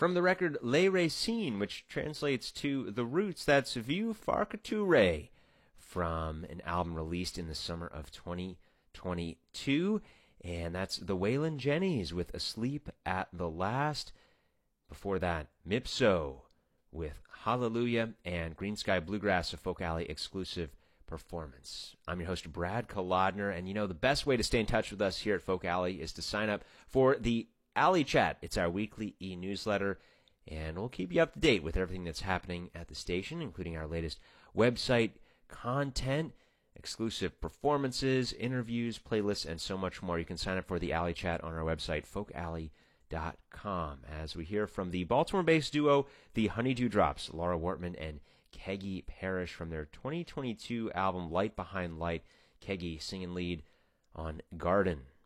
From the record Les Racines, which translates to The Roots, that's Vieux Farcature, from an album released in the summer of 2022. And that's the Waylon Jennings with Asleep at the Last. Before that, Mipso with Hallelujah, and Green Sky Bluegrass, a Folk Alley exclusive performance. I'm your host, Brad Kolodner, and the best way to stay in touch with us here at Folk Alley is to sign up for the Alley Chat. It's our weekly e-newsletter, and we'll keep you up to date with everything that's happening at the station, including our latest website content, exclusive performances, interviews, playlists, and so much more. You can sign up for the Alley Chat on our website, folkalley.com, as we hear from the Baltimore-based duo, the Honeydew Drops, Laura Wortman and Keggy Parrish, from their 2022 album, Light Behind Light. Keggy singing lead on Garden.